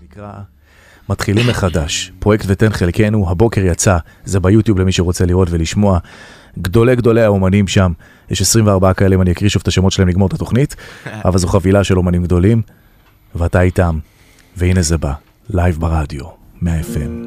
נקרא מתחילים מחדש, פרויקט ותן חלקנו, הבוקר יצא, זה ביוטיוב למי שרוצה לראות ולשמוע, גדולי האומנים שם, יש 24 כאלה, אני אקריא שוב את השמות שלהם לגמור את התוכנית, אבל זו חבילה של אומנים גדולים, ואתה איתם, והנה זה בא, לייב ברדיו, 100 FM.